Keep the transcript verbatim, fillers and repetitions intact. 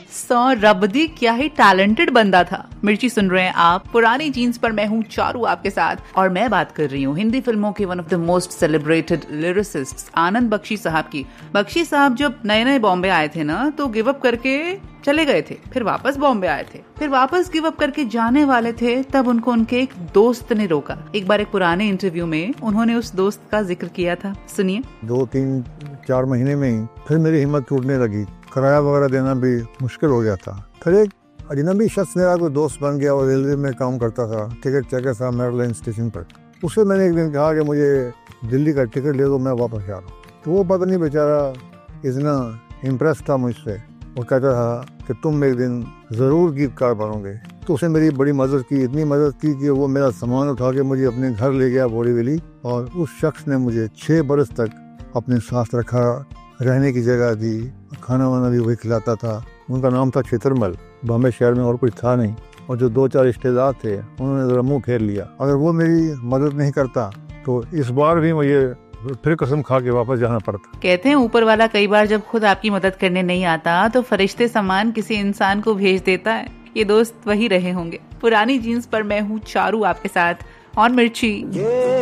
सौ रबदी क्या ही टैलेंटेड बंदा था। मिर्ची सुन रहे हैं आप, पुरानी जीन्स पर मैं हूँ चारू आपके साथ, और मैं बात कर रही हूँ हिंदी फिल्मों के one of the most celebrated lyricist आनंद बख्शी साहब की। बख्शी साहब जब नए नए बॉम्बे आए थे ना, तो गिव अप करके चले गए थे, फिर वापस बॉम्बे आए थे, फिर वापस गिव अप करके जाने वाले थे, तब उनको उनके एक दोस्त ने रोका। एक बार एक पुराने इंटरव्यू में उन्होंने उस दोस्त का जिक्र किया था, सुनिए। दो तीन चार महीने में ही फिर मेरी हिम्मत टूटने लगी, किराया वगैरह देना भी मुश्किल हो गया था। फिर एक अजनबी शख्स मेरा कोई दोस्त बन गया और रेलवे में काम करता था, टिकट चेकर था मेरीलैंड स्टेशन पर। उससे मैंने एक दिन कहा कि मुझे दिल्ली का टिकट ले दो, मैं वापस जा रहा हूँ। तो वो पता नहीं बेचारा इतना इम्प्रेस था मुझसे, वो कहता था कि तुम एक दिन ज़रूर गीतकार बनोगे। तो उसने मेरी बड़ी मदद की, इतनी मदद की कि वो मेरा सामान उठा के मुझे अपने घर ले गया बोरीवली, और उस शख्स ने मुझे छः बरस तक अपने साथ रखा, रहने की जगह दी, खाना वाना भी वही खिलाता था। उनका नाम था क्षेत्रमल। बॉम्बे शहर में और कुछ था नहीं, और जो दो चार रिश्तेदार थे उन्होंने ज़रा मुँह फेर लिया। अगर वो मेरी मदद नहीं करता तो इस बार भी मुझे फिर कसम खा के वापस जाना पड़ता। कहते हैं ऊपर वाला कई बार जब खुद आपकी मदद करने नहीं आता तो फरिश्ते समान किसी इंसान को भेज देता है। ये दोस्त वही रहे होंगे। पुरानी जीन्स पर मैं हूँ चारू आपके साथ ऑन मिर्ची।